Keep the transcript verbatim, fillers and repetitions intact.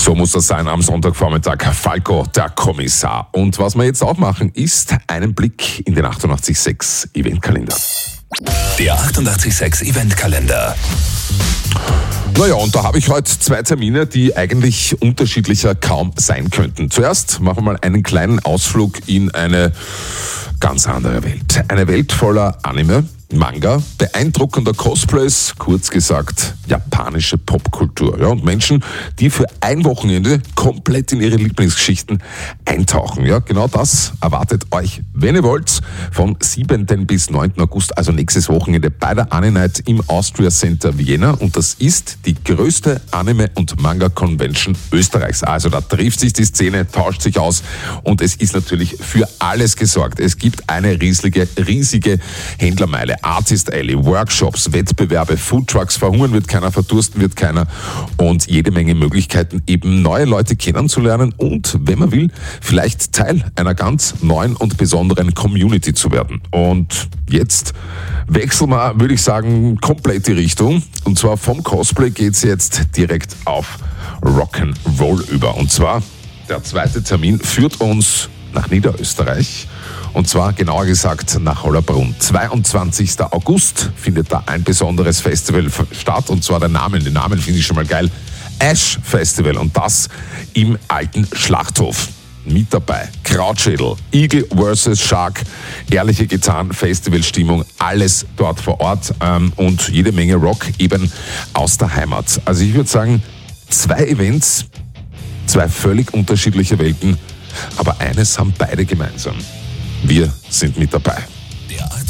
So muss das sein am Sonntagvormittag. Falco, der Kommissar. Und was wir jetzt auch machen, ist einen Blick in den achtundachtzig Komma sechs Eventkalender. Der achtundachtzig Komma sechs Eventkalender. Naja, und da habe ich heute zwei Termine, die eigentlich unterschiedlicher kaum sein könnten. Zuerst machen wir mal einen kleinen Ausflug in eine ganz andere Welt. Eine Welt voller Anime, Manga, beeindruckender Cosplays, kurz gesagt japanische Popkultur. Ja, und Menschen, die für ein Wochenende komplett in ihre Lieblingsgeschichten eintauchen. Ja, genau das erwartet euch, wenn ihr wollt, vom siebten bis neunten August, also nächstes Wochenende bei der Anime-Night im Austria Center Vienna. Und das ist die größte Anime- und Manga-Convention Österreichs. Also da trifft sich die Szene, tauscht sich aus und es ist natürlich für alles gesorgt. Es gibt eine riesige, riesige Händlermeile. Artist Alley, Workshops, Wettbewerbe, Foodtrucks, verhungern wird keiner, verdursten wird keiner und jede Menge Möglichkeiten, eben neue Leute kennenzulernen und, wenn man will, vielleicht Teil einer ganz neuen und besonderen Community zu werden. Und jetzt wechseln wir, würde ich sagen, komplett die Richtung. Und zwar vom Cosplay geht's jetzt direkt auf Rock'n'Roll über. Und zwar, der zweite Termin führt uns nach Niederösterreich. Und zwar genauer gesagt nach Hollabrunn. zweiundzwanzigsten August findet da ein besonderes Festival statt. Und zwar der Name, den Namen finde ich schon mal geil. Ash Festival. Und das im alten Schlachthof. Mit dabei Krautschädel, Eagle versus. Shark, ehrliche Gitarren, Festivalstimmung, alles dort vor Ort ähm, und jede Menge Rock eben aus der Heimat. Also ich würde sagen, zwei Events, zwei völlig unterschiedliche Welten, aber eines haben beide gemeinsam. Wir sind mit dabei.